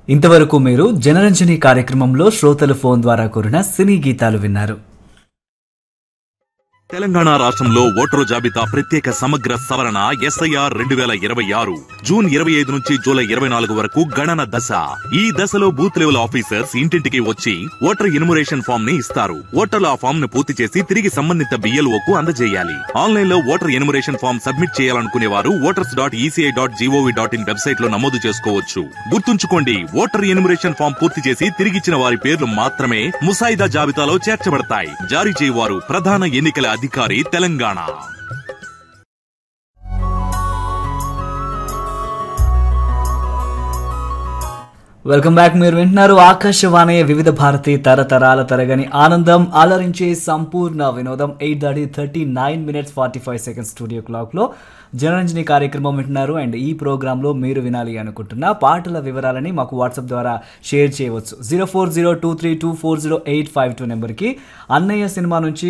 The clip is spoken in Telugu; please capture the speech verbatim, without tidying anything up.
ఇంతవరకు మీరు జనరంజని కార్యక్రమంలో శ్రోతలు ఫోన్ ద్వారా కోరిన సినీ గీతాలు విన్నారు. తెలంగాణ రాష్ట్రంలో ఓటరు జాబితా ప్రత్యేక సమగ్ర సవరణ ఎస్ఐఆర్ రెండు వేల ఇరవై ఆరు జూన్ ఇరవై ఐదు నుంచి జూలై ఇరవై నాలుగు వరకు గణన దశ. ఈ దశలో బూత్ లెవెల్ ఆఫీసర్స్ ఇంటింటికి వచ్చి ఓటర్ ఎన్యుమరేషన్ ఫామ్ ని ఇస్తారు. ఓటర్లు ఆ ఫామ్ ను పూర్తి చేసి తిరిగి సంబంధిత బిఎల్ఓకు అందజేయాలి. ఆన్లైన్ లో ఓటర్ ఎన్యుమరేషన్ ఫామ్ సబ్మిట్ చేయాలనుకునే వారు voters dot ECI dot GOV dot in website లో నమోదు చేసుకోవచ్చు. గుర్తుంచుకోండి, ఓటర్ ఎన్యుమరేషన్ ఫామ్ పూర్తి చేసి తిరిగిచ్చిన వారి పేర్లు మాత్రమే ముసాయిదా జాబితాలో చేర్చబడతాయి. జారీ చేయవారు ప్రధాన ఎన్నికల అధికారి, తెలంగాణ. Welcome back. మీరు వింటున్నారు ఆకాశవాణి వివిధ భారతి తరతరాల తరగని ఆనందం అలరించే సంపూర్ణ వినోదం. ఎయిట్ దాటి thirty nine minutes forty five seconds studio clock లో జనరంజని కార్యక్రమం వింటున్నారు. అండ్ ఈ ప్రోగ్రామ్ లో మీరు వినాలి అనుకుంటున్న పాటల వివరాలని మాకు వాట్సాప్ ద్వారా షేర్ చేయవచ్చు. Zero four zero two three two four zero eight five two number కి. అన్నయ్య సినిమా నుంచి